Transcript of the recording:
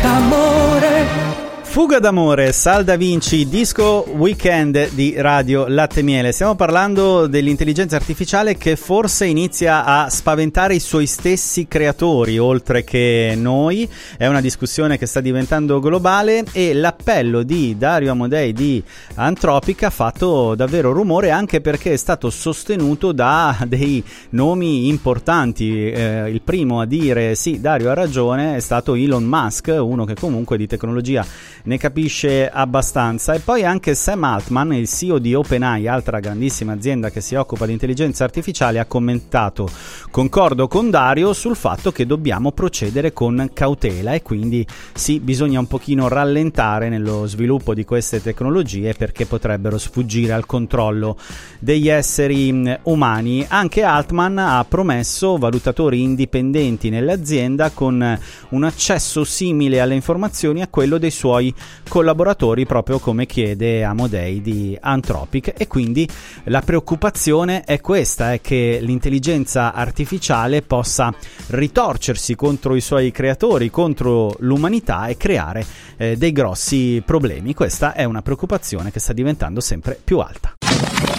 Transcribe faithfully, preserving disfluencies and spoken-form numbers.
d'amore. Fuga d'amore, Sal Da Vinci, disco weekend di Radio Latte Miele. Stiamo parlando dell'intelligenza artificiale che forse inizia a spaventare i suoi stessi creatori, oltre che noi. È una discussione che sta diventando globale e l'appello di Dario Amodei di Anthropic ha fatto davvero rumore, anche perché è stato sostenuto da dei nomi importanti. Eh, il primo a dire sì, Dario ha ragione, è stato Elon Musk, uno che comunque di tecnologia ne capisce abbastanza, e poi anche Sam Altman, il C E O di OpenAI, altra grandissima azienda che si occupa di intelligenza artificiale, ha commentato: concordo con Dario sul fatto che dobbiamo procedere con cautela e quindi sì, bisogna un pochino rallentare nello sviluppo di queste tecnologie perché potrebbero sfuggire al controllo degli esseri umani. Anche Altman ha promesso valutatori indipendenti nell'azienda con un accesso simile alle informazioni a quello dei suoi collaboratori, proprio come chiede Amodei di Anthropic. E quindi la preoccupazione è questa, è che l'intelligenza artificiale possa ritorcersi contro i suoi creatori, contro l'umanità e creare eh, dei grossi problemi. Questa è una preoccupazione che sta diventando sempre più alta.